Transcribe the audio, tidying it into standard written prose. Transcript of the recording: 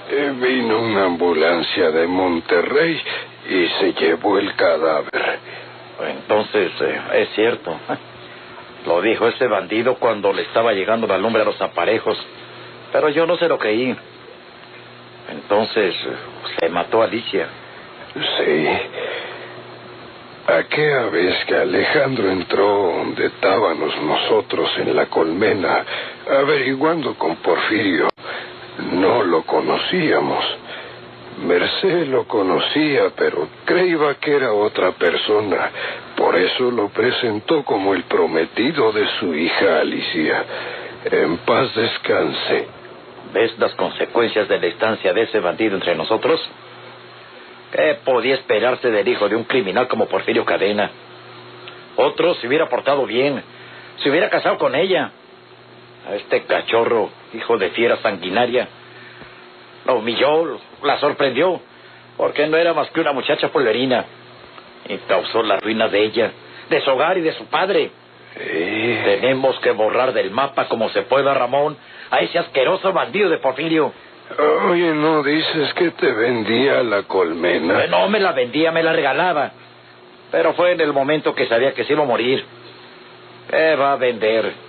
Vino una ambulancia de Monterrey y se llevó el cadáver. Entonces, es cierto. Lo dijo ese bandido cuando le estaba llegando la lumbre a los aparejos. Pero yo no se lo creí. Entonces, se mató a Alicia. Sí. Aquella vez que Alejandro entró donde estábamos nosotros en la colmena, averiguando con Porfirio, no lo conocíamos. Merced lo conocía, pero creía que era otra persona. Por eso lo presentó como el prometido de su hija Alicia. En paz descanse. ¿Ves las consecuencias de la estancia de ese bandido entre nosotros? ¿Qué podía esperarse del hijo de un criminal como Porfirio Cadena? Otro se hubiera portado bien, se hubiera casado con ella. A este cachorro, hijo de fiera sanguinaria, la humilló, la sorprendió, porque no era más que una muchacha pueblerina, y causó la ruina de ella, de su hogar y de su padre. Tenemos que borrar del mapa como se pueda, Ramón, a ese asqueroso bandido de Porfirio. Oye, ¿no dices que te vendía la colmena? No me la vendía, me la regalaba. Pero fue en el momento que sabía que se iba a morir. ¿Qué va a vender?